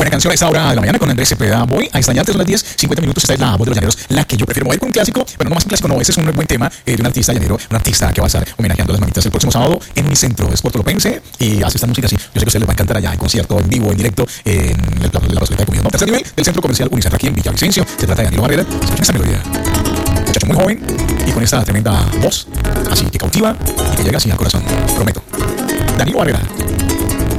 Buena canción a esta hora de la mañana con Andrés Cepeda. Voy a extrañarte, son las 10:50 minutos. Esta es la voz de los llaneros, la que yo prefiero. Mover con un clásico, pero no más un clásico, no. Este es un buen tema de un artista llanero, un artista que va a estar homenajeando a las mamitas el próximo sábado en mi centro de Sport Lopense. Y hace esta música así. Yo sé que a ustedes les va a encantar allá en concierto, en vivo, en directo, en la plazoleta de comida. ¿No? Tercer nivel del centro comercial Unicentro aquí en Villavicencio. Se trata de Danilo Barrera. Escuchen esta melodía. Muchacho muy joven y con esta tremenda voz, así que cautiva y que llega así al corazón. Prometo. Danilo Barrera.